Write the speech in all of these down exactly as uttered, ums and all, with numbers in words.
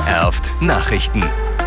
Erft Nachrichten.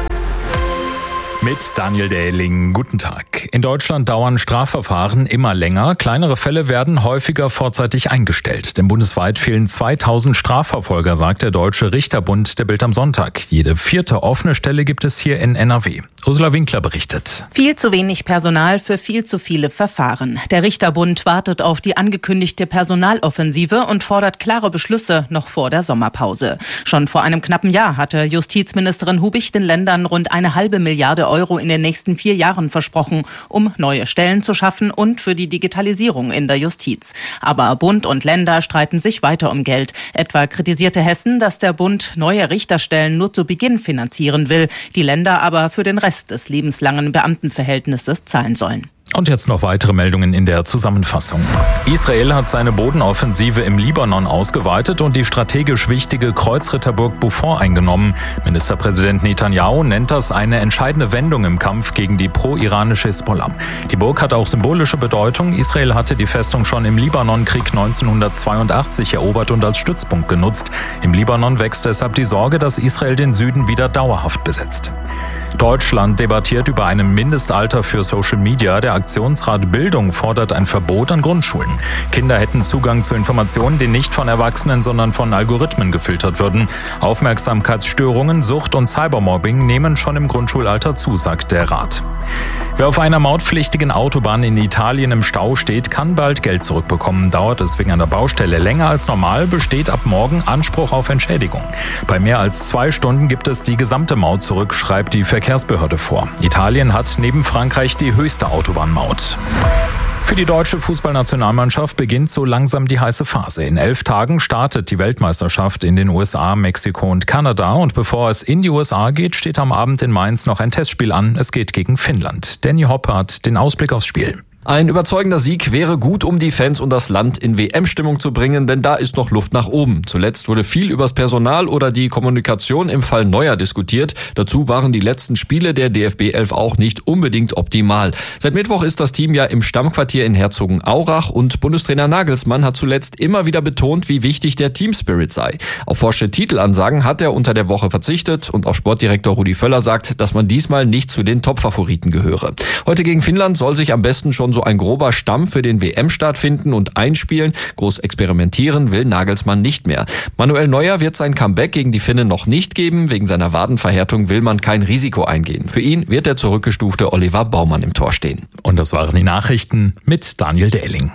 Mit Daniel Dähling, guten Tag. In Deutschland dauern Strafverfahren immer länger. Kleinere Fälle werden häufiger vorzeitig eingestellt. Denn bundesweit fehlen zweitausend Strafverfolger, sagt der Deutsche Richterbund der Bild am Sonntag. Jede vierte offene Stelle gibt es hier in N R W. Ursula Winkler berichtet. Viel zu wenig Personal für viel zu viele Verfahren. Der Richterbund wartet auf die angekündigte Personaloffensive und fordert klare Beschlüsse noch vor der Sommerpause. Schon vor einem knappen Jahr hatte Justizministerin Hubich den Ländern rund eine halbe Milliarde Euro in den nächsten vier Jahren versprochen, um neue Stellen zu schaffen und für die Digitalisierung in der Justiz. Aber Bund und Länder streiten sich weiter um Geld. Etwa kritisierte Hessen, dass der Bund neue Richterstellen nur zu Beginn finanzieren will, die Länder aber für den Rest des lebenslangen Beamtenverhältnisses zahlen sollen. Und jetzt noch weitere Meldungen in der Zusammenfassung. Israel hat seine Bodenoffensive im Libanon ausgeweitet und die strategisch wichtige Kreuzritterburg Beaufort eingenommen. Ministerpräsident Netanyahu nennt das eine entscheidende Wendung im Kampf gegen die pro-iranische Hisbollah. Die Burg hat auch symbolische Bedeutung. Israel hatte die Festung schon im Libanonkrieg neunzehnhundertzweiundachtzig erobert und als Stützpunkt genutzt. Im Libanon wächst deshalb die Sorge, dass Israel den Süden wieder dauerhaft besetzt. Deutschland debattiert über ein Mindestalter für Social Media. Der Aktionsrat Bildung fordert ein Verbot an Grundschulen. Kinder hätten Zugang zu Informationen, die nicht von Erwachsenen, sondern von Algorithmen gefiltert würden. Aufmerksamkeitsstörungen, Sucht und Cybermobbing nehmen schon im Grundschulalter zu, sagt der Rat. Wer auf einer mautpflichtigen Autobahn in Italien im Stau steht, kann bald Geld zurückbekommen. Dauert es wegen einer Baustelle länger als normal, besteht ab morgen Anspruch auf Entschädigung. Bei mehr als zwei Stunden gibt es die gesamte Maut zurück, schreibt die Verkehrsbehörde vor. Italien hat neben Frankreich die höchste Autobahnmaut. Für die deutsche Fußballnationalmannschaft beginnt so langsam die heiße Phase. In elf Tagen startet die Weltmeisterschaft in den U S A, Mexiko und Kanada. Und bevor es in die U S A geht, steht am Abend in Mainz noch ein Testspiel an. Es geht gegen Finnland. Danny Hoppe hat den Ausblick aufs Spiel. Ein überzeugender Sieg wäre gut, um die Fans und das Land in W M-Stimmung zu bringen, denn da ist noch Luft nach oben. Zuletzt wurde viel übers Personal oder die Kommunikation im Fall Neuer diskutiert. Dazu waren die letzten Spiele der D F B elf auch nicht unbedingt optimal. Seit Mittwoch ist das Team ja im Stammquartier in Herzogenaurach und Bundestrainer Nagelsmann hat zuletzt immer wieder betont, wie wichtig der Teamspirit sei. Auf forsche Titelansagen hat er unter der Woche verzichtet und auch Sportdirektor Rudi Völler sagt, dass man diesmal nicht zu den Top-Favoriten gehöre. Heute gegen Finnland soll sich am besten schon so ein grober Stamm für den W M-Start finden und einspielen. Groß experimentieren will Nagelsmann nicht mehr. Manuel Neuer wird sein Comeback gegen die Finnen noch nicht geben. Wegen seiner Wadenverhärtung will man kein Risiko eingehen. Für ihn wird der zurückgestufte Oliver Baumann im Tor stehen. Und das waren die Nachrichten mit Daniel Dähling.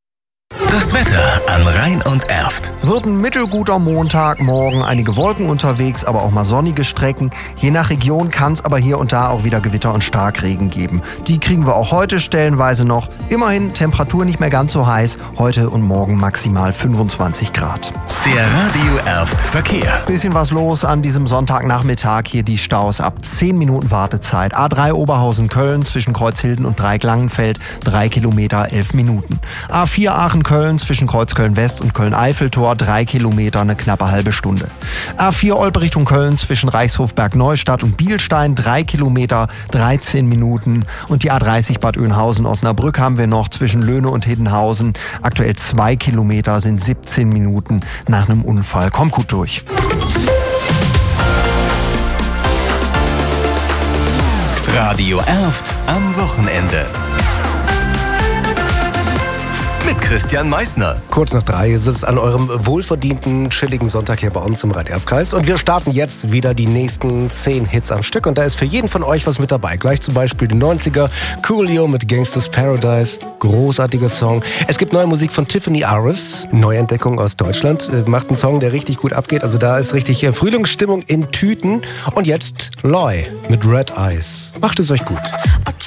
Das Wetter an Rhein und Erft. Wird ein mittelguter Montag, morgen einige Wolken unterwegs, aber auch mal sonnige Strecken. Je nach Region kann es aber hier und da auch wieder Gewitter und Starkregen geben. Die kriegen wir auch heute stellenweise noch. Immerhin Temperatur nicht mehr ganz so heiß. Heute und morgen maximal fünfundzwanzig Grad. Der Radio Erft Verkehr. Bisschen was los an diesem Sonntagnachmittag. Hier die Staus ab zehn Minuten Wartezeit. A drei Oberhausen-Köln zwischen Kreuzhilden und Dreiecklangenfeld. drei Kilometer, elf Minuten. A vier Aachen-Köln zwischen Kreuzköln-West und Köln-Eiffeltor. drei Kilometer, eine knappe halbe Stunde. A vier Olpe Richtung Köln zwischen Reichshof-Bergneustadt und Bielstein. drei Kilometer, dreizehn Minuten. Und die A dreißig Bad Oeynhausen-Osnabrück haben wir noch zwischen Löhne und Hiddenhausen. Aktuell zwei Kilometer, sind siebzehn Minuten nach einem Unfall. Kommt gut durch. Radio Erft am Wochenende. Mit Christian Meissner. Kurz nach drei ist es an eurem wohlverdienten, chilligen Sonntag hier bei uns im Rhein-Erft-Kreis. Und wir starten jetzt wieder die nächsten zehn Hits am Stück. Und da ist für jeden von euch was mit dabei. Gleich zum Beispiel die neunziger, Coolio mit Gangsters Paradise. Großartiger Song. Es gibt neue Musik von Tiffany Aris. Neuentdeckung aus Deutschland. Macht einen Song, der richtig gut abgeht. Also da ist richtig Frühlingsstimmung in Tüten. Und jetzt Loy mit Red Eyes. Macht es euch gut.